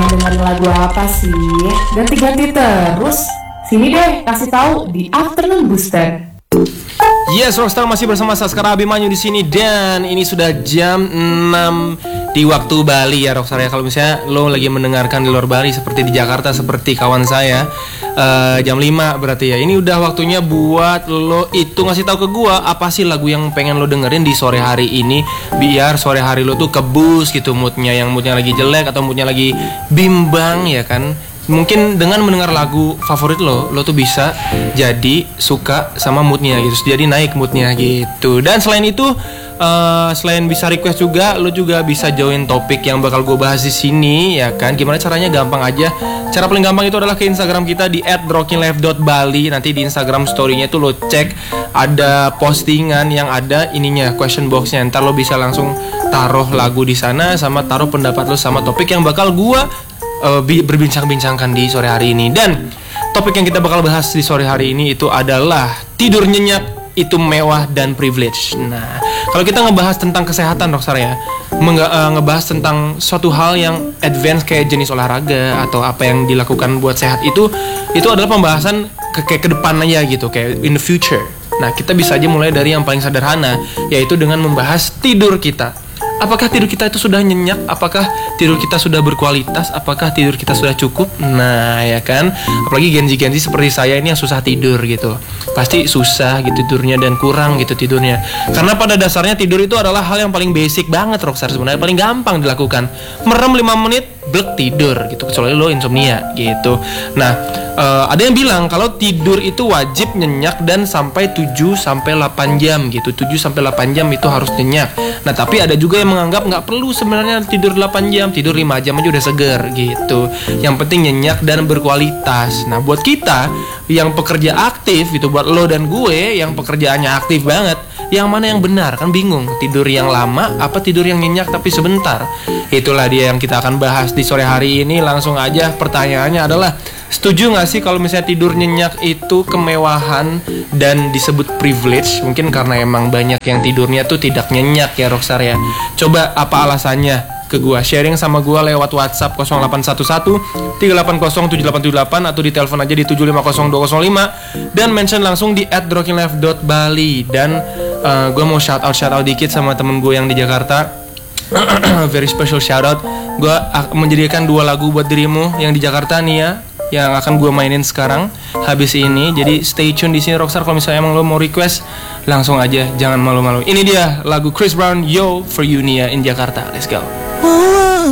dengerin lagu apa sih? Ganti-ganti terus. Sini deh, kasih tahu di Afternoon Booster. Yes, Rockstar masih bersama Saskara Abimanyu di sini dan ini sudah jam 6 di waktu Bali ya Rockstar ya. Kalau misalnya lo lagi mendengarkan di luar Bali seperti di Jakarta seperti kawan saya jam 5 berarti ya. Ini udah waktunya buat lo itu ngasih tahu ke gua apa sih lagu yang pengen lo dengerin di sore hari ini biar sore hari lo tuh kebus gitu moodnya, yang moodnya lagi jelek atau moodnya lagi bimbang ya kan. Mungkin dengan mendengar lagu favorit lo tuh bisa jadi suka sama moodnya gitu, jadi naik moodnya gitu. Dan selain itu, selain bisa request juga, lo juga bisa join topik yang bakal gue bahas di sini, ya kan? Gimana caranya? Gampang aja. Cara paling gampang itu adalah ke Instagram kita di @rockinglife.bali. Nanti di Instagram story-nya itu lo cek ada postingan yang ada ininya question box-nya. Ntar lo bisa langsung taruh lagu di sana sama taruh pendapat lo sama topik yang bakal gue berbincang-bincangkan di sore hari ini. Dan topik yang kita bakal bahas di sore hari ini itu adalah tidur nyenyak itu mewah dan privilege. Nah, kalau kita ngebahas tentang kesehatan Rockstar ya, ngebahas tentang suatu hal yang advance kayak jenis olahraga atau apa yang dilakukan buat sehat itu adalah pembahasan kayak ke depan aja gitu, kayak in the future. Nah, kita bisa aja mulai dari yang paling sederhana, yaitu dengan membahas tidur kita. Apakah tidur kita itu sudah nyenyak? Apakah tidur kita sudah berkualitas? Apakah tidur kita sudah cukup? Nah, ya kan? Apalagi genzi-genzi seperti saya ini yang susah tidur gitu. Pasti susah gitu tidurnya dan kurang gitu tidurnya. Karena pada dasarnya tidur itu adalah hal yang paling basic banget Rockstar sebenarnya. Paling gampang dilakukan. Merem 5 menit, blek tidur gitu. Kecuali lo insomnia gitu. Nah, ada yang bilang kalau tidur itu wajib nyenyak dan sampai 7-8 jam gitu. 7-8 jam itu harus nyenyak. Nah, tapi ada juga yang menganggap nggak perlu sebenarnya tidur 8 jam, tidur 5 jam aja udah seger gitu. Yang penting nyenyak dan berkualitas. Nah, buat kita yang pekerja aktif gitu, buat lo dan gue yang pekerjaannya aktif banget, yang mana yang benar? Kan bingung, tidur yang lama apa tidur yang nyenyak tapi sebentar. Itulah dia yang kita akan bahas di sore hari ini. Langsung aja pertanyaannya adalah, setuju gak sih kalau misalnya tidur nyenyak itu kemewahan dan disebut privilege? Mungkin karena emang banyak yang tidurnya tuh tidak nyenyak ya Rockstar ya. Coba apa alasannya? Ke gua, sharing sama gua lewat WhatsApp 0811 380 7878 atau di telepon aja di 750205 dan mention langsung di @rockinglife.bali. Dan gua mau shout out dikit sama temen gue yang di Jakarta. Very special shout out. Gua menjadikan 2 lagu buat dirimu yang di Jakarta nih ya, yang akan gue mainin sekarang habis ini. Jadi stay tune di sini Rockstar. Kalau misalnya emang lo mau request, langsung aja, jangan malu-malu. Ini dia lagu Chris Brown, Yo For You Nia in Jakarta. Let's go.